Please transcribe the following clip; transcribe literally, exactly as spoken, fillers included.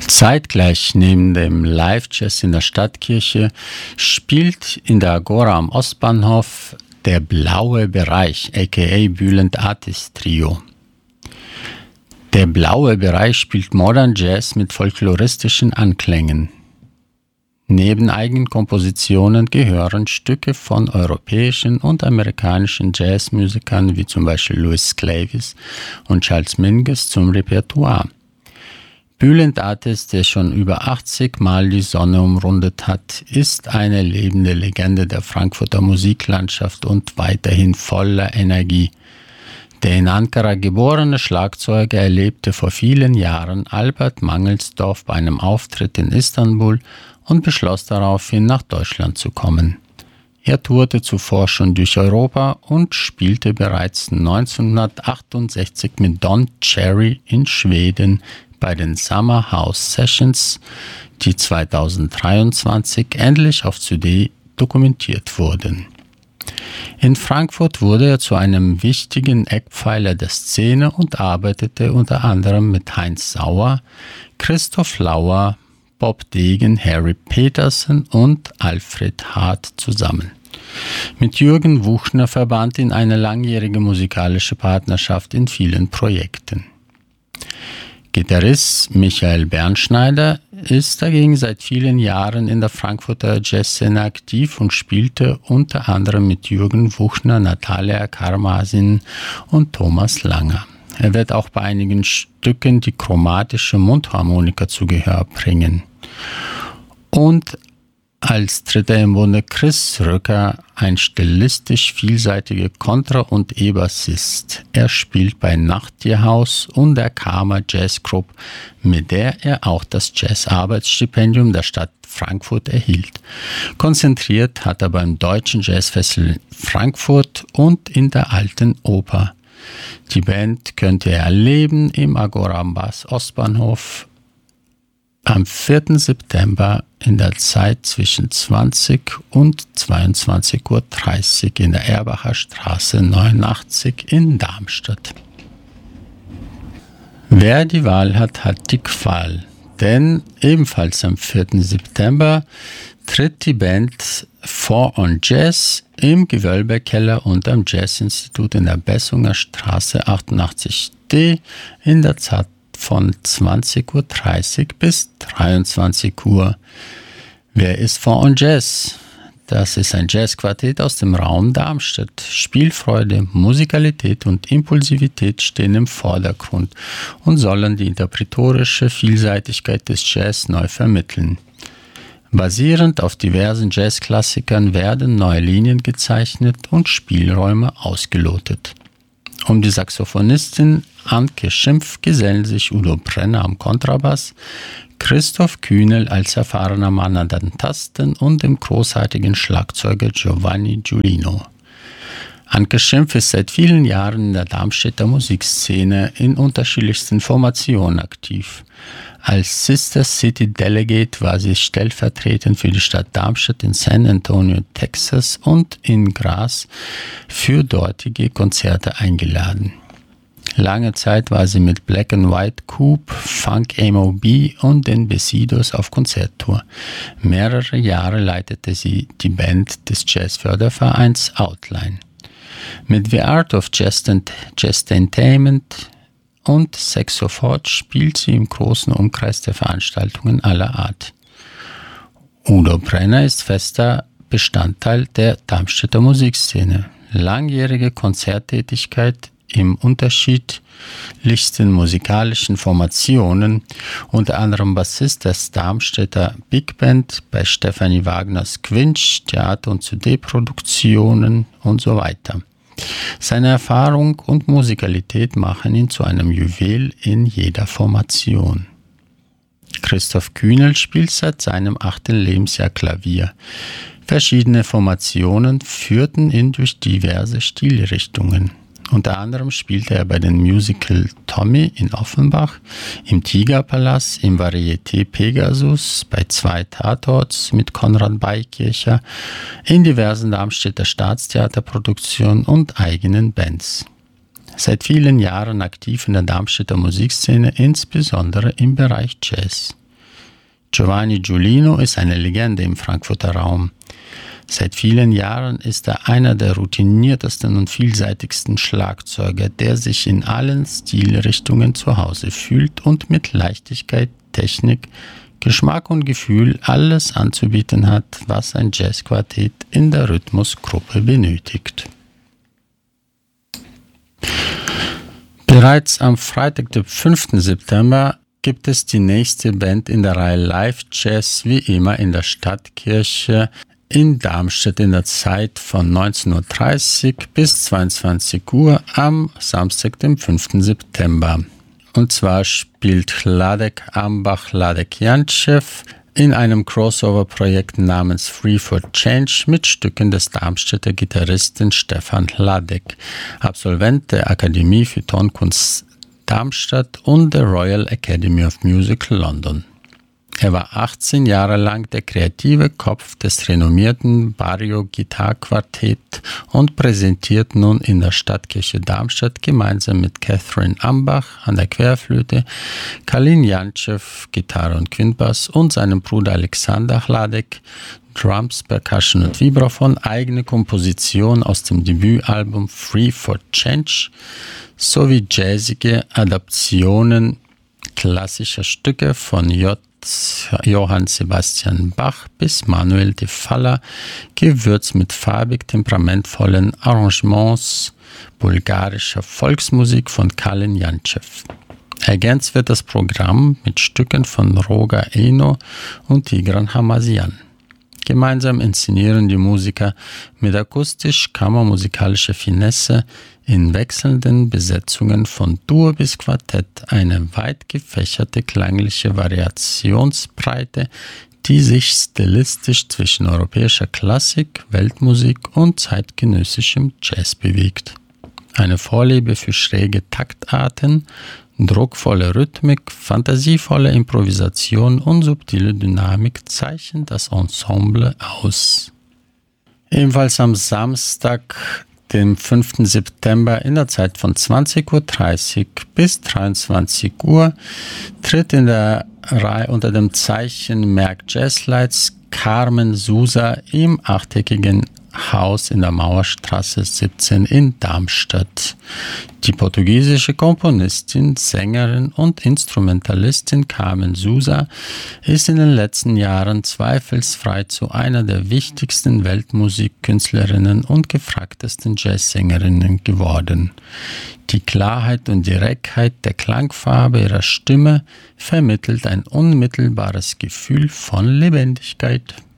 Zeitgleich neben dem Live-Jazz in der Stadtkirche spielt in der Agora am Ostbahnhof der Blaue Bereich, aka Bülent Artist Trio. Der Blaue Bereich spielt Modern Jazz mit folkloristischen Anklängen. Neben eigenen Kompositionen gehören Stücke von europäischen und amerikanischen Jazzmusikern wie zum Beispiel Louis Sclavis und Charles Mingus zum Repertoire. Bülent Artist, der schon über achtzig Mal die Sonne umrundet hat, ist eine lebende Legende der Frankfurter Musiklandschaft und weiterhin voller Energie. Der in Ankara geborene Schlagzeuger erlebte vor vielen Jahren Albert Mangelsdorf bei einem Auftritt in Istanbul und beschloss daraufhin, nach Deutschland zu kommen. Er tourte zuvor schon durch Europa und spielte bereits neunzehnhundertachtundsechzig mit Don Cherry in Schweden bei den Summer House Sessions, die zweitausenddreiundzwanzig endlich auf C D dokumentiert wurden. In Frankfurt wurde er zu einem wichtigen Eckpfeiler der Szene und arbeitete unter anderem mit Heinz Sauer, Christoph Lauer, Bob Degen, Harry Peterson und Alfred Hart zusammen. Mit Jürgen Wuchner verband ihn eine langjährige musikalische Partnerschaft in vielen Projekten. Gitarrist Michael Bernschneider ist dagegen seit vielen Jahren in der Frankfurter Jazzszene aktiv und spielte unter anderem mit Jürgen Wuchner, Natalia Karmasin und Thomas Langer. Er wird auch bei einigen Stücken die chromatische Mundharmonika zu Gehör bringen. Und als dritter im Bunde Chris Rücker, ein stilistisch vielseitiger Kontra- und E-Bassist. Er spielt bei Nachttierhaus und der Karma Jazz Group, mit der er auch das Jazz-Arbeitsstipendium der Stadt Frankfurt erhielt. Konzentriert hat er beim Deutschen Jazzfestival Frankfurt und in der Alten Oper. Die Band könnt ihr erleben im Agora am Ostbahnhof am vierten September in der Zeit zwischen zwanzig und zweiundzwanzig Uhr dreißig in der Erbacher Straße neunundachtzig in Darmstadt. Wer die Wahl hat, hat die Qual. Denn ebenfalls am vierten September tritt die Band Four on Jazz im Gewölbekeller unterm Jazzinstitut in der Bessunger Straße achtundachtzig D in der Zeit von zwanzig Uhr dreißig bis dreiundzwanzig Uhr. Wer ist Four on Jazz? Das ist ein Jazzquartett aus dem Raum Darmstadt. Spielfreude, Musikalität und Impulsivität stehen im Vordergrund und sollen die interpretorische Vielseitigkeit des Jazz neu vermitteln. Basierend auf diversen Jazzklassikern werden neue Linien gezeichnet und Spielräume ausgelotet. Um die Saxophonistin Anke Schimpf gesellen sich Udo Brenner am Kontrabass, Christoph Kühnel als erfahrener Mann an den Tasten und dem großartigen Schlagzeuger Giovanni Giulino. Anke Schimpf ist seit vielen Jahren in der Darmstädter Musikszene in unterschiedlichsten Formationen aktiv. Als Sister City Delegate war sie stellvertretend für die Stadt Darmstadt in San Antonio, Texas und in Graz für dortige Konzerte eingeladen. Lange Zeit war sie mit Black and White Coupe, Funk M O B und den Besidos auf Konzerttour. Mehrere Jahre leitete sie die Band des Jazzfördervereins Outline. Mit The Art of Jazz-Entertainment und Saxophon spielt sie im großen Umkreis der Veranstaltungen aller Art. Udo Brenner ist fester Bestandteil der Darmstädter Musikszene. Langjährige Konzerttätigkeit im unterschiedlichsten musikalischen Formationen, unter anderem Bassist des Darmstädter Big Band bei Stefanie Wagners Quinch, Theater- und C D-Produktionen und so weiter. Seine Erfahrung und Musikalität machen ihn zu einem Juwel in jeder Formation. Christoph Kühnel spielt seit seinem achten Lebensjahr Klavier. Verschiedene Formationen führten ihn durch diverse Stilrichtungen. Unter anderem spielte er bei den Musical Tommy in Offenbach, im Tigerpalast, im Varieté Pegasus, bei zwei Tatorts mit Konrad Beikircher, in diversen Darmstädter Staatstheaterproduktionen und eigenen Bands. Seit vielen Jahren aktiv in der Darmstädter Musikszene, insbesondere im Bereich Jazz. Giovanni Giulino ist eine Legende im Frankfurter Raum. Seit vielen Jahren ist er einer der routiniertesten und vielseitigsten Schlagzeuger, der sich in allen Stilrichtungen zu Hause fühlt und mit Leichtigkeit, Technik, Geschmack und Gefühl alles anzubieten hat, was ein Jazzquartett in der Rhythmusgruppe benötigt. Bereits am Freitag, dem fünften September, gibt es die nächste Band in der Reihe Live Jazz, wie immer in der Stadtkirche in Darmstadt in der Zeit von neunzehn Uhr dreißig bis zweiundzwanzig Uhr am Samstag, dem fünften September. Und zwar spielt Hladek Ambach Hladek Jantschew in einem Crossover-Projekt namens Free for Change mit Stücken des Darmstädter Gitarristen Stefan Hladek, Absolvent der Akademie für Tonkunst Darmstadt und der Royal Academy of Music London. Er war achtzehn Jahre lang der kreative Kopf des renommierten Barrio-Gitarre-Quartett und präsentiert nun in der Stadtkirche Darmstadt gemeinsam mit Catherine Ambach an der Querflöte, Kalin Jantschew Gitarre und Quintbass und seinem Bruder Alexander Hladek Drums, Percussion und Vibraphon, eigene Komposition aus dem Debütalbum Free for Change sowie jazzige Adaptionen klassischer Stücke von J. Johann Sebastian Bach bis Manuel de Falla, gewürzt mit farbig temperamentvollen Arrangements bulgarischer Volksmusik von Kalin Jantschew. Ergänzt wird das Programm mit Stücken von Roger Eno und Tigran Hamasyan. Gemeinsam inszenieren die Musiker mit akustisch-kammermusikalischer Finesse in wechselnden Besetzungen von Dur bis Quartett eine weit gefächerte klangliche Variationsbreite, die sich stilistisch zwischen europäischer Klassik, Weltmusik und zeitgenössischem Jazz bewegt. Eine Vorliebe für schräge Taktarten, druckvolle Rhythmik, fantasievolle Improvisation und subtile Dynamik zeichnen das Ensemble aus. Ebenfalls am Samstag, dem fünften September in der Zeit von zwanzig Uhr dreißig bis dreiundzwanzig Uhr tritt in der Reihe unter dem Zeichen Merck Jazzlights Carmen Sousa im achteckigen Haus in der Mauerstraße siebzehn in Darmstadt. Die portugiesische Komponistin, Sängerin und Instrumentalistin Carmen Sousa ist in den letzten Jahren zweifelsfrei zu einer der wichtigsten Weltmusikkünstlerinnen und gefragtesten Jazzsängerinnen geworden. Die Klarheit und Direktheit der Klangfarbe ihrer Stimme vermittelt ein unmittelbares Gefühl von Lebendigkeit.